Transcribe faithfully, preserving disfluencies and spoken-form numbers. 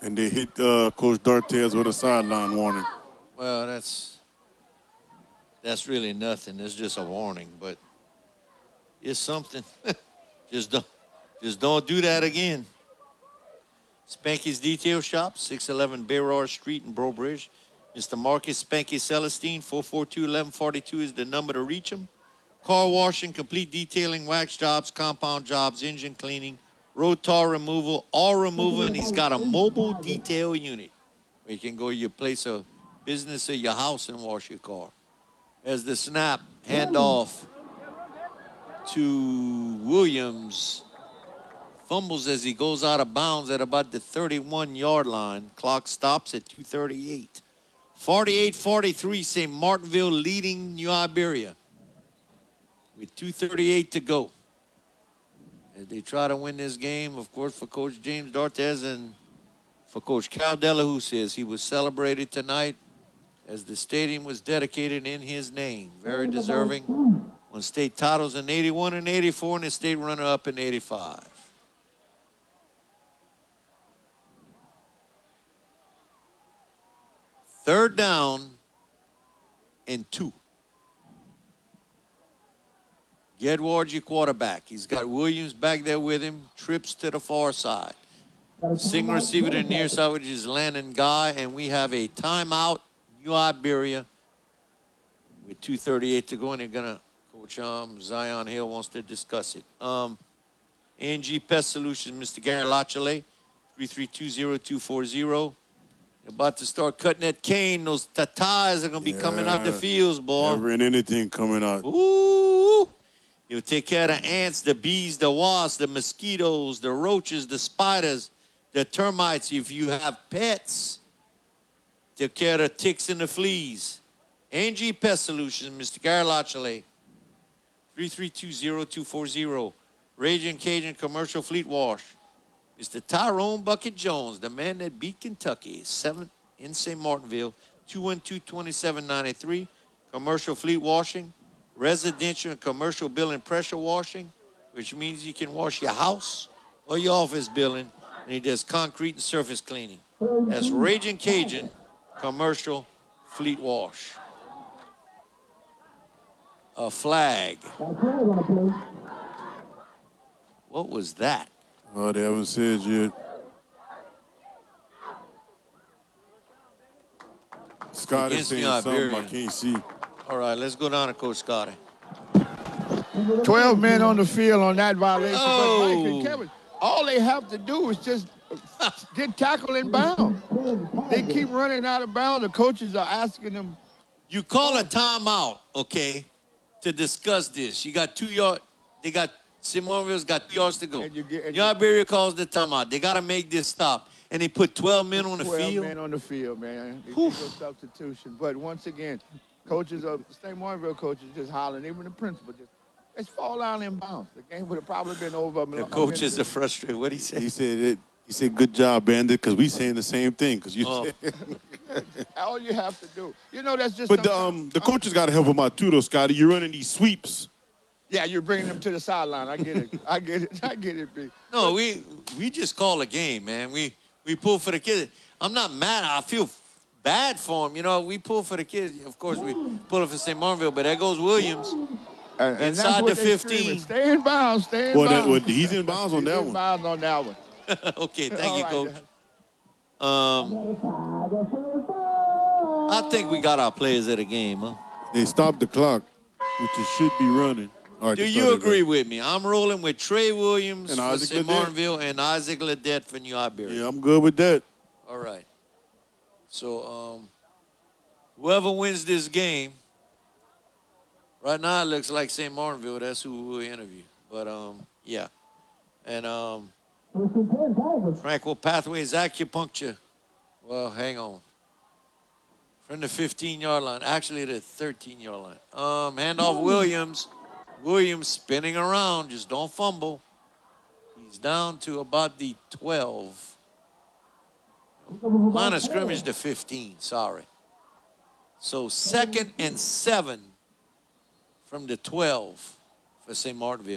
And they hit uh, Coach Dartez with a sideline warning. Well, that's that's really nothing. It's just a warning, but it's something. just don't just don't do that again. Spanky's Detail Shop, six eleven Bayrard Street in Breaux Bridge. Mister Marcus Spanky Celestine, four four two, eleven forty-two is the number to reach him. Car washing, complete detailing, wax jobs, compound jobs, engine cleaning, road tar removal, all removal, and he's got a mobile detail unit where you can go to your place of business or your house and wash your car. As the snap, handoff to Williams. Fumbles as he goes out of bounds at about the thirty-one yard line. Clock stops at two thirty-eight. forty-eight forty-three, Saint Martinville leading New Iberia with two thirty-eight to go. As they try to win this game, of course, for Coach James Dartez and for Coach Cal Della, who says he was celebrated tonight as the stadium was dedicated in his name. Very deserving. Won state titles in eighty-one and eighty-four and the state runner-up in eighty-five. Third down and two. Gedward, your quarterback. He's got Williams back there with him. Trips to the far side. Single receiver to the near side, which is Landon Guy. And we have a timeout, New Iberia, with two thirty-eight to go. And they're going to, Coach um, Zion Hill wants to discuss it. Um, A and G Pest Solutions, Mister Gary Lachele, three three two zero two four zero. About to start cutting that cane. Those tatas are going to be yeah. coming out the fields, boy. Never in anything coming out. Ooh. You'll take care of the ants, the bees, the wasps, the mosquitoes, the roaches, the spiders, the termites. If you have pets, take care of the ticks and the fleas. A and G Pest Solutions, Mister Gary Lachele, three three two zero two four zero. Raging Cajun Commercial Fleet Wash. Mister Tyrone Bucket Jones, the man that beat Kentucky, seventh in Saint Martinville, two one two, two seven nine three. Commercial fleet washing, residential and commercial building pressure washing, which means you can wash your house or your office building, and he does concrete and surface cleaning. That's Raging Cajun Commercial Fleet Wash. A flag. What was that? Oh, they haven't said yet. Scotty saying something I can't see. All right, let's go down to Coach Scotty. twelve men on the field on that violation. Oh. But Mike and Kevin, all they have to do is just get tackled in bounds. They keep running out of bounds. The coaches are asking them. You call a timeout, okay, to discuss this. You got two yards. They got Saint Martinville's got two yards to go. New Iberia calls the timeout. They got to make this stop. And they put twelve men on the twelve field. twelve men on the field, man. They did a substitution. But once again, coaches of Saint Martinville coaches just hollering, even the principal just, let's fall out in bounds. The game would have probably been over. The coaches are frustrated. What did he say? He said it. He said, "Good job, Bandit," because we saying the same thing. Because you oh. said all you have to do, you know, that's just. But the, um, the coaches got to help him out too, though, Scotty. You're running these sweeps. Yeah, you're bringing them to the sideline. I get it. I get it. I get it, B. No, we we just call a game, man. We we pull for the kids. I'm not mad. I feel bad for them. You know, we pull for the kids. Of course, we pull it for Saint Martinville, but there goes Williams. And, and inside the fifteen. Stay in bounds. Stay in well, bounds. That, well, he's in bounds on he's that in one. bounds on that one. Okay, thank All you, right. Coach. Um, I think we got our players at a game, huh? They stopped the clock, which it should be running. All right, Do you agree with me? I'm rolling with Trey Williams and for Isaac Saint Ledet. Martinville and Isaac Ledet for New Iberia. Yeah, I'm good with that. All right. So, um, whoever wins this game, right now it looks like Saint Martinville. That's who we'll interview. But, um, yeah. And um, Tranquil Pathways Acupuncture. Well, hang on. From the fifteen-yard line. Actually, the thirteen-yard line. Um, handoff Williams. Williams spinning around. Just don't fumble. He's down to about the twelve. Line of scrimmage to fifteen. Sorry. So second and seven from the twelve for Saint Martinville.